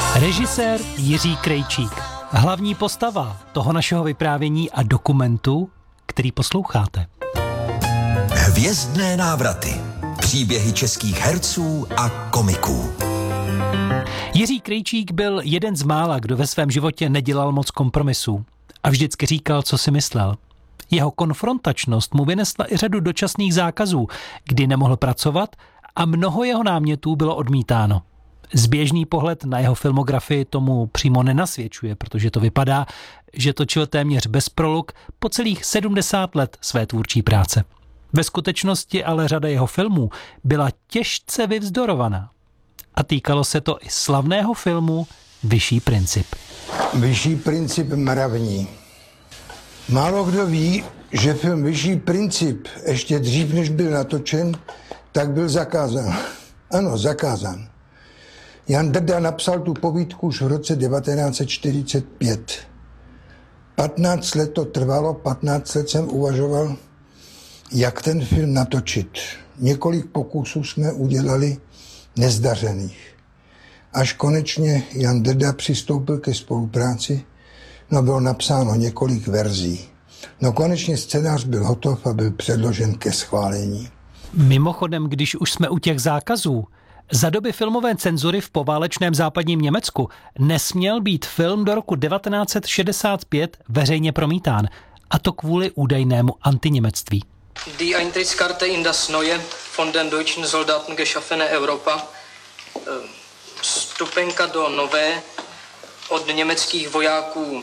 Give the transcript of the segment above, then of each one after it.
Režisér Jiří Krejčík. Hlavní postava toho našeho vyprávění a dokumentu, který posloucháte. Hvězdné návraty. Příběhy českých herců a komiků. Jiří Krejčík byl jeden z mála, kdo ve svém životě nedělal moc kompromisů a vždycky říkal, co si myslel. Jeho konfrontačnost mu vynesla i řadu dočasných zákazů, kdy nemohl pracovat a mnoho jeho námětů bylo odmítáno. Zběžný pohled na jeho filmografii tomu přímo nenasvědčuje, protože to vypadá, že točil téměř bez proluk po celých 70 let své tvůrčí práce. Ve skutečnosti ale řada jeho filmů byla těžce vyvzdorovaná. A týkalo se to i slavného filmu Vyšší princip. Vyšší princip mravní. Málo kdo ví, že film Vyšší princip ještě dřív, než byl natočen, tak byl zakázán. Ano, zakázán. Jan Drda napsal tu povídku už v roce 1945. 15 let to trvalo, 15 let jsem uvažoval, jak ten film natočit. Několik pokusů jsme udělali nezdařených. Až konečně Jan Drda přistoupil ke spolupráci, bylo napsáno několik verzí. Konečně scénář byl hotov a byl předložen ke schválení. Mimochodem, když už jsme u těch zákazů, za doby filmové cenzury v poválečném západním Německu nesměl být film do roku 1965 veřejně promítán, a to kvůli údajnému antiněmectví. Die Eintrittskarte in das neue von den deutschen Soldaten geschaffene Europa. Vstupenka do nové od německých vojáků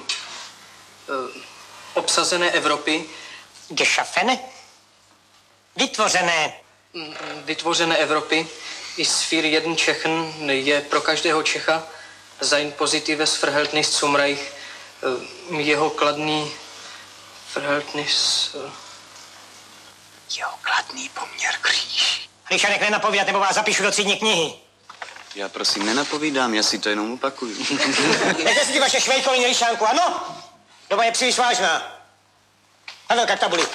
obsazené Evropy. Geschaffene? Vytvořené. Vytvořené Evropy. Ist für jeden Tschechen je pro každého Čecha sein positives Verhältnis zum Reich. Jeho kladný Verhältnis. Jeho kladný poměr k říši. Ryšanek, nenapovídat, nebo vás zapíšu do třídní knihy. Já prosím nenapovídám, já si to jenom opakuju. Nechte si ty vaše švejkoviny, Ryšánku, ano? Doba je příliš vážná. Havelka k tabuli.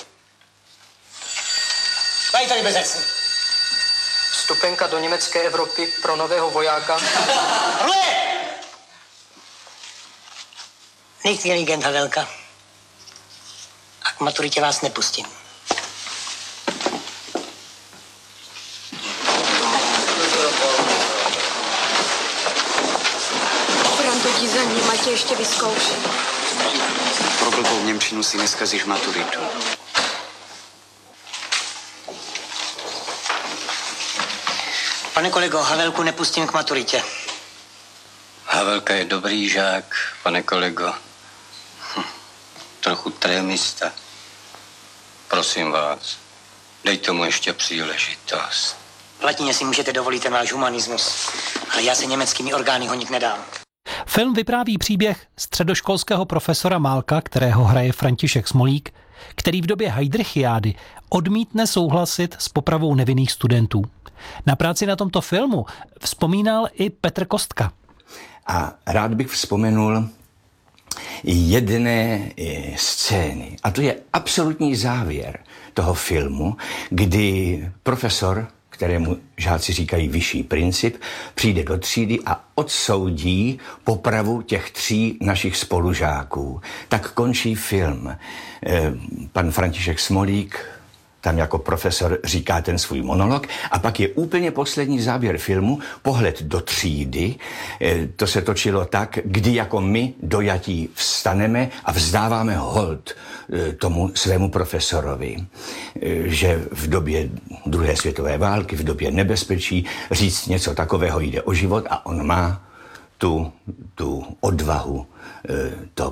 Majiteli bezecný. Vstupenka do německé Evropy pro nového vojáka. Rule! Nicht geligent, Havelka. A k maturitě vás nepustím. Franto ti za ním, ať tě ještě vyzkouší. Pro blbou němčinu si neskazíš maturitu. Pane kolego, Havelku nepustím k maturitě. Havelka je dobrý žák, pane kolego. Trochu trémista. Prosím vás, dejte mu ještě příležitost. V latině si můžete dovolit ten váš humanismus, ale já se německými orgány honit nedám. Film vypráví příběh středoškolského profesora Málka, kterého hraje František Smolík, který v době Heydrichiády odmítne souhlasit s popravou nevinných studentů. Na práci na tomto filmu vzpomínal i Petr Kostka. A rád bych vzpomenul jedné scény. A to je absolutní závěr toho filmu, kdy profesor, kterému žáci říkají Vyšší princip, přijde do třídy a odsoudí popravu těch 3 našich spolužáků. Tak končí film. Pan František Smolík tam jako profesor říká ten svůj monolog a pak je úplně poslední záběr filmu, pohled do třídy. To se točilo tak, kdy jako my dojatí vstaneme a vzdáváme hold tomu svému profesorovi, že v době druhé světové války, v době nebezpečí říct něco takového jde o život a on má tu odvahu to